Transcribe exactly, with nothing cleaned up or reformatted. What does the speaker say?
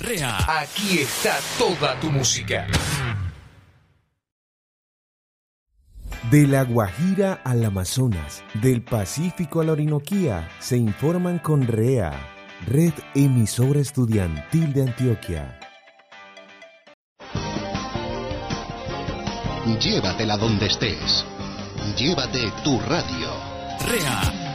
REA. Aquí está toda tu música. De La Guajira al Amazonas, del Pacífico a la Orinoquía, se informan con REA, Red Emisora Estudiantil de Antioquia. Llévatela donde estés. Llévate tu radio. REA.